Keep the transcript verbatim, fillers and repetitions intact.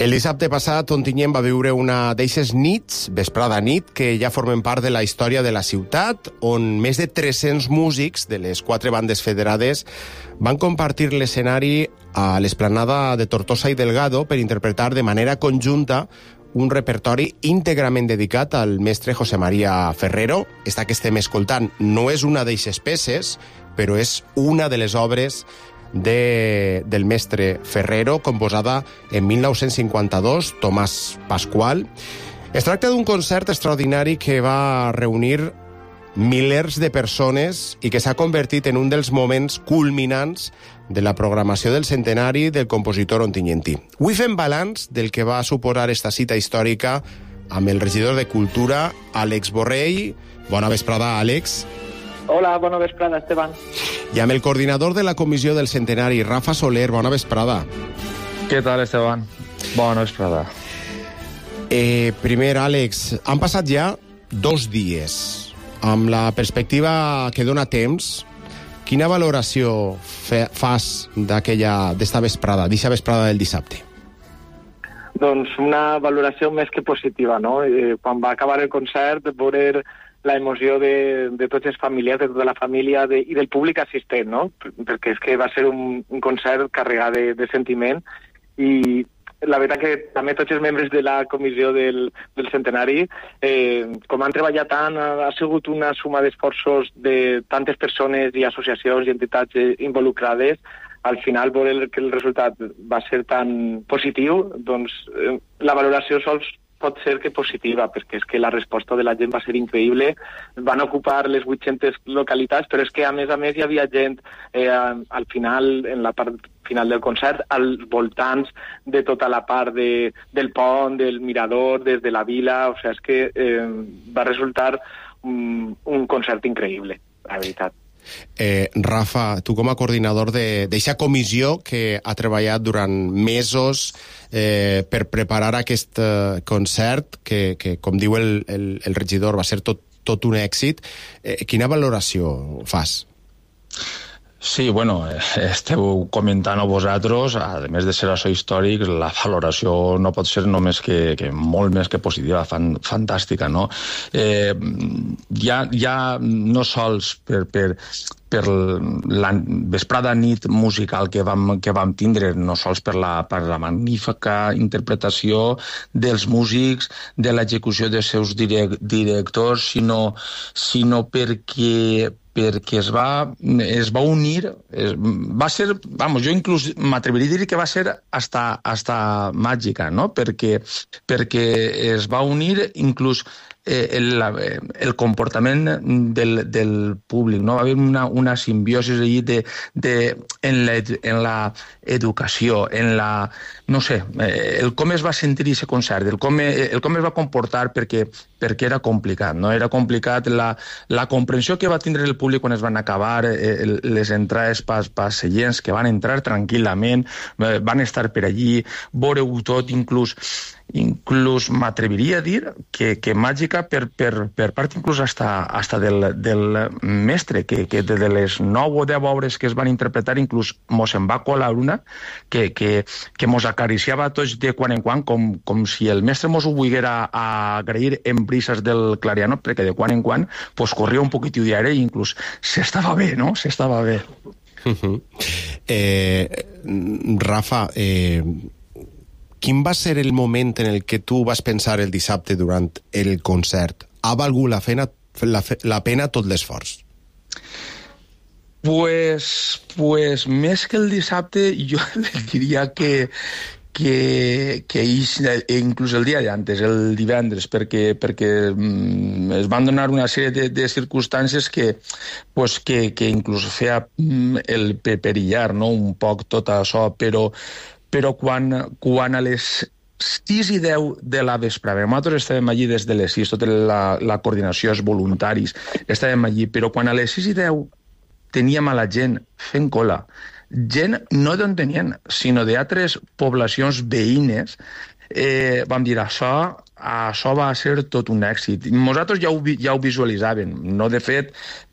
El dissabte passat, Ontinyent va viure una d'eixes nits, vesprada nit, que ja formen part de la història de la ciutat, on més de tres-cents músics de les quatre bandes federades van compartir l'escenari a l'esplanada de Tortosa i Delgado per interpretar de manera conjunta un repertori íntegrament dedicat al mestre José María Ferrero. Esta que estem escoltant no és una d'eixes peces, però és una de les obres de, del mestre Ferrero, composada en mil nou-cents cinquanta-dos, Tomàs Pasqual. Es tracta d'un concert extraordinari que va reunir milers de persones i que s'ha convertit en un dels moments culminants de la programació del centenari del compositor ontinyentí. Avui fem balanç del que va suposar esta cita històrica amb el regidor de Cultura, Àlex Borrell. Bona vesprada, Àlex. Hola, bona vesprada, Esteban. I amb el coordinador de la comissió del centenari, Rafa Soler. Bona vesprada. Què tal, Esteban? Bona vesprada. Eh, primer, Àlex, han passat ja dos dies. Amb la perspectiva que dona temps, quina valoració fe, fas d'aquella, d'esta vesprada, d'esta vesprada del dissabte? Doncs una valoració més que positiva, no? Eh, quan va acabar el concert, veure la emoció de, de tots els familiars, de tota la família de, i del públic assistent, no? Perquè és que va ser un, un concert carregat de, de sentiment i la veritat que també tots els membres de la comissió del, del centenari, eh, com han treballat tant, ha, ha sigut una suma d'esforços de tantes persones i associacions i entitats eh, involucrades. Al final, veure que el resultat va ser tan positiu, doncs eh, la valoració sols pot ser que positiva, perquè és que la resposta de la gent va ser increïble. Van ocupar les vuit-centes localitats, però és que a més a més hi havia gent eh, al final, en la part final del concert, als voltants de tota la part de, del pont, del mirador, des de la vila. O sigui, és que eh, va resultar un, un concert increïble, la veritat. Eh, Rafa, tu com a coordinador d'eixa comissió que ha treballat durant mesos eh, per preparar aquest eh, concert, que, que com diu el, el, el regidor va ser tot, tot un èxit, eh, quina valoració fas? Sí, bueno, esteu comentant-ho vosaltres, a més de ser això històric, la valoració no pot ser només que, que molt més que positiva, fan, fantàstica, no? Eh, ja, ja no sols per, per, per la vesprada nit musical que vam, que vam tindre, no sols per la, per la magnífica interpretació dels músics, de l'execució dels seus direct, directors, sinó, sinó perquè perquè es va, es va unir, es, va ser, vamos, jo inclús m'atreviria a dir que va ser hasta, hasta màgica, no? Perquè, perquè es va unir inclús eh, el, el comportament del, del públic, no? Va haver una, una simbiosi allí de, de, en, la, en la educació, en la, no sé, eh, el com es va sentir aquest concert, el com, el com es va comportar perquè, perquè era complicat, no? Era complicat la, la comprensió que va tindre el públic quan es van acabar eh, les entrades pas, pas seients, que van entrar tranquil·lament, eh, van estar per allí, veure-ho tot, inclús inclús m'atreviria a dir que, que màgica per, per, per part inclús hasta, hasta del, del mestre, que, que de les nou o deu obres que es van interpretar inclús mos en va colar una que, que, que mos acariciava a tots de quan en quan, com, com si el mestre mos ho volguera agrair en brises del clariano, perquè de quan en quan pues, corria un poquitiu d'aire i inclús s'estava bé, no? S'estava bé. Uh-huh. eh, Rafa, eh, quin va ser el moment en el que tu vas pensar el dissabte durant el concert? Ha valgut la pena, la, la pena tot l'esforç? Pues, pues més que el dissabte jo diria que que, que inclús el dia d'antes, el divendres, perquè, perquè mm, es van donar una sèrie de, de circumstàncies que, pues, que, que inclús feia mm, el perillar, no? Un poc tot això, però, però quan, quan a les sis i deu de la vesprada, nosaltres estàvem allí des de les sis, tota la, la coordinació, els voluntaris, estàvem allí, però quan a les sis i deu teníem a la gent fent cola, gent no d'on tenien, sinó d'altres poblacions veïnes, eh, vam dir, això, això va ser tot un èxit. Nosaltres ja ho, ja ho visualitzàvem, no de fet